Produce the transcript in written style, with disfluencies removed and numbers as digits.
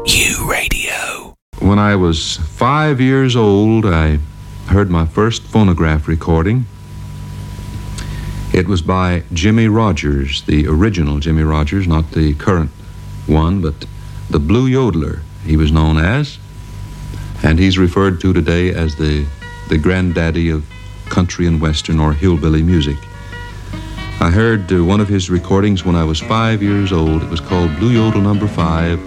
U Radio. When I was 5 years old, I heard my first phonograph recording. It was by Jimmie Rodgers, the original Jimmie Rodgers, not the current one, but the Blue Yodeler, he was known as. And he's referred to today as the granddaddy of country and western or hillbilly music. I heard one of his recordings when I was 5 years old. It was called Blue Yodel Number 5.